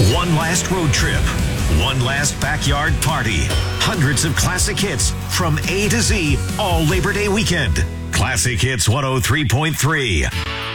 One last road trip. One last backyard party. Hundreds of classic hits from A to Z all Labor Day weekend. Classic Hits 103.3.